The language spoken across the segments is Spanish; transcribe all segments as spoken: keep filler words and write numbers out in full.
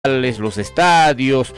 los estadios,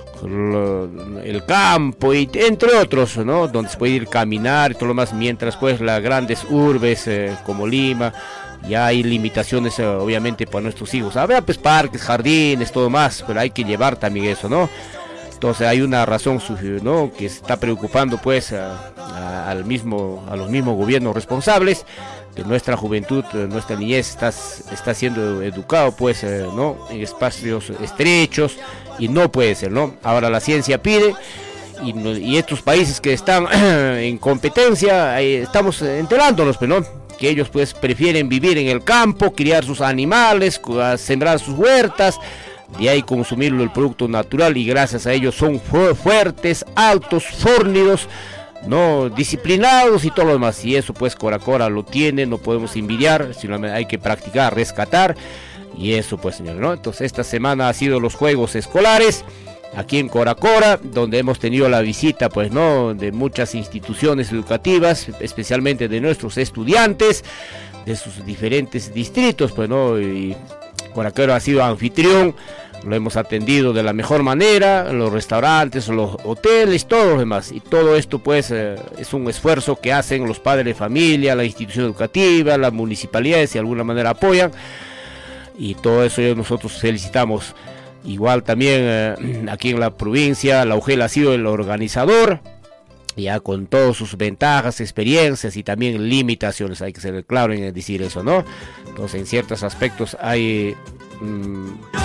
el campo y entre otros, ¿no? Donde se puede ir caminar y todo lo más, mientras pues las grandes urbes eh, como Lima, ya hay limitaciones eh, obviamente para nuestros hijos. Habrá pues parques, jardines, todo más, pero hay que llevar también eso, ¿no? Entonces hay una razón, ¿no?, que se está preocupando pues a, a, al mismo, a los mismos gobiernos responsables, que nuestra juventud, nuestra niñez está, está siendo educado pues, eh, ¿no?, en espacios estrechos, y no puede ser, ¿no? Ahora la ciencia pide, y, y estos países que están en competencia, eh, estamos enterándonos, ¿no?, que ellos pues prefieren vivir en el campo, criar sus animales, sembrar sus huertas, de ahí consumirlo el producto natural, y gracias a ellos son fu fuertes, altos, fornidos, no disciplinados y todo lo demás. Y eso pues Coracora lo tiene, no podemos envidiar, sino hay que practicar, rescatar, y eso pues, señores, ¿no? Entonces esta semana ha sido los Juegos Escolares aquí en Coracora, donde hemos tenido la visita pues, no, de muchas instituciones educativas, especialmente de nuestros estudiantes de sus diferentes distritos, pues, no, y Coracora ha sido anfitrión, lo hemos atendido de la mejor manera, los restaurantes, los hoteles, todo lo demás, y todo esto pues eh, es un esfuerzo que hacen los padres de familia, la institución educativa, las municipalidades, de alguna manera apoyan, y todo eso nosotros felicitamos. Igual también eh, aquí en la provincia, la U G E L ha sido el organizador, ya con todas sus ventajas, experiencias y también limitaciones, hay que ser claro en decir eso, ¿no? Entonces en ciertos aspectos hay... Mmm,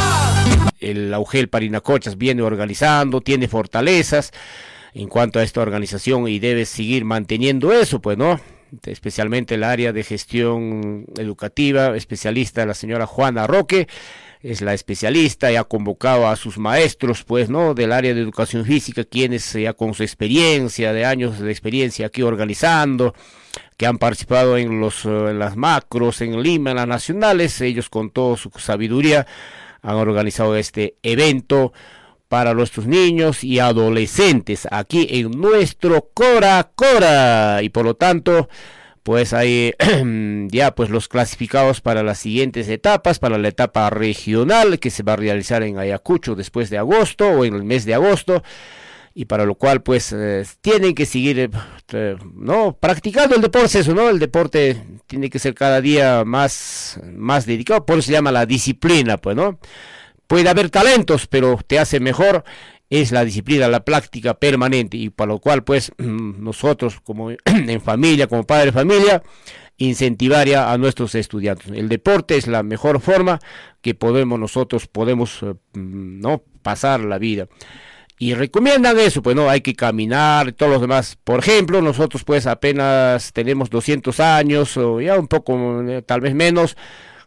el la U G E L Parinacochas viene organizando, tiene fortalezas en cuanto a esta organización y debe seguir manteniendo eso, pues, ¿no? Especialmente el área de gestión educativa, especialista la señora Juana Roque, es la especialista y ha convocado a sus maestros, pues, ¿no?, del área de educación física, quienes ya con su experiencia, de años de experiencia aquí organizando, que han participado en, los, en las macros, en Lima, en las nacionales, ellos con toda su sabiduría han organizado este evento para nuestros niños y adolescentes aquí en nuestro Coracora, y por lo tanto pues hay ya pues los clasificados para las siguientes etapas, para la etapa regional que se va a realizar en Ayacucho después de agosto o en el mes de agosto, y para lo cual pues eh, tienen que seguir eh, no practicando el deporte, eso, ¿no? El deporte tiene que ser cada día más, más dedicado, por eso se llama la disciplina, pues, ¿no? Puede haber talentos, pero te hace mejor es la disciplina, la práctica permanente, y para lo cual pues nosotros como en familia, como padre de familia, incentivar ya a nuestros estudiantes. El deporte es la mejor forma que podemos nosotros podemos no pasar la vida. Y recomiendan eso, pues no, hay que caminar, todos los demás. Por ejemplo, nosotros pues apenas tenemos doscientos años, o ya un poco, tal vez menos,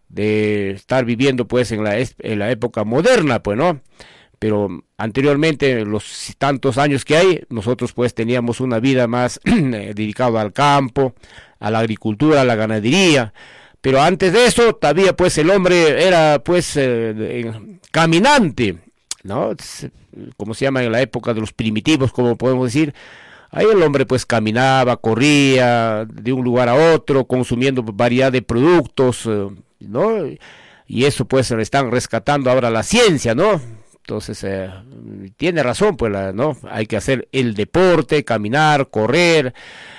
de estar viviendo pues en la, en la época moderna, pues, ¿no? Pero anteriormente, los tantos años que hay, nosotros pues teníamos una vida más dedicada al campo, a la agricultura, a la ganadería. Pero antes de eso, todavía pues el hombre era pues eh, caminante, ¿no? Como se llama en la época de los primitivos, como podemos decir. Ahí el hombre pues caminaba, corría de un lugar a otro, consumiendo variedad de productos, ¿no? Y eso pues le están rescatando ahora la ciencia, ¿no? Entonces, eh, tiene razón, pues, la, ¿no? Hay que hacer el deporte, caminar, correr,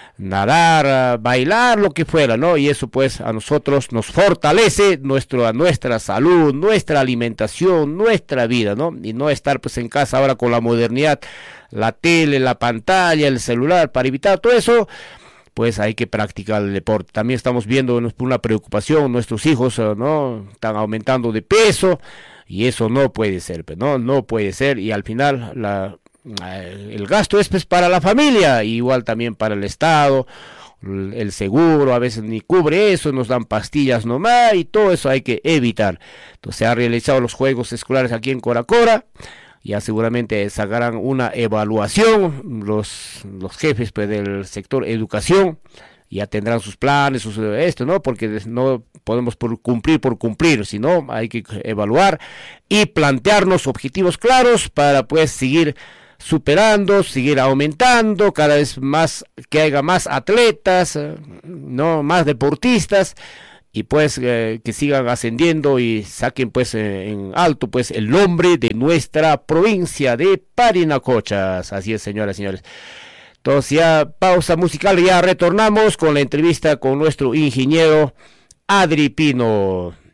nadar, bailar, lo que fuera, ¿no? Y eso, pues, a nosotros nos fortalece nuestro, a nuestra salud, nuestra alimentación, nuestra vida, ¿no? Y no estar, pues, en casa ahora con la modernidad, la tele, la pantalla, el celular, para evitar todo eso, pues hay que practicar el deporte. También estamos viendo una preocupación, nuestros hijos, ¿no?, están aumentando de peso, y eso no puede ser, no, no puede ser, y al final la, el gasto es pues para la familia, igual también para el Estado, el seguro a veces ni cubre eso, nos dan pastillas nomás, y todo eso hay que evitar. Entonces se han realizado los Juegos Escolares aquí en Coracora, ya seguramente sacarán una evaluación los, los jefes pues, del sector educación, ya tendrán sus planes, sus, esto, ¿no? Porque no podemos por cumplir por cumplir, sino hay que evaluar y plantearnos objetivos claros para pues seguir superando, seguir aumentando, cada vez más, que haya más atletas, ¿no?, más deportistas, y pues eh, que sigan ascendiendo y saquen pues eh, en alto pues el nombre de nuestra provincia de Parinacochas. Así es, señoras y señores. Entonces ya pausa musical y ya retornamos con la entrevista con nuestro ingeniero Adri Pino.